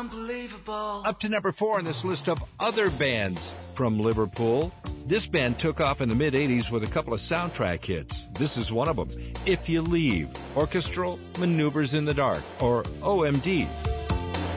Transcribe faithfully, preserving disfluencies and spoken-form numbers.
Unbelievable. Up to number four on this list of other bands from Liverpool. This band took off in the mid-eighties with a couple of soundtrack hits. This is one of them. If You Leave, Orchestral Maneuvers in the Dark, or O M D.